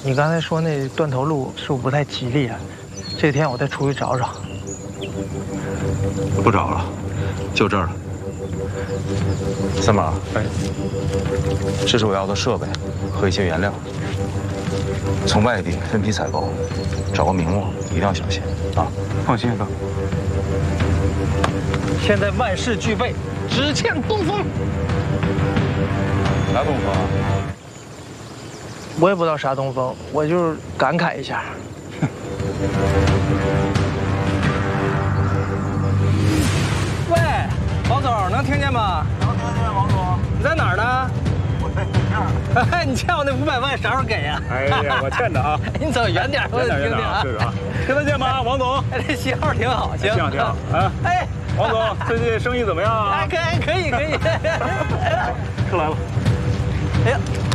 你刚才说那断头路是不是不太吉利啊？这天我再出去找找。 不找了，就这儿了。三宝，哎，这是我要的设备和一些原料，从外地分批采购，找个名目，一定要小心啊！ 放心，哥。 现在万事俱备，只欠东风。 啥东风啊？ 我也不知道啥东风，我就是感慨一下。喂，王总，能听见吗？ 能听见，王总。 你在哪儿呢？ 我在你这儿。 哎，你欠我那500万啥时候给呀？ 哎呀，我欠的啊！ 你走远点，我得听听啊。 是啊，听得见吗，王总？ 哎，这信号挺好，行。 挺好啊。 哎， 王总，最近生意怎么样啊？ 哎，可以。 车来了。 哎呀。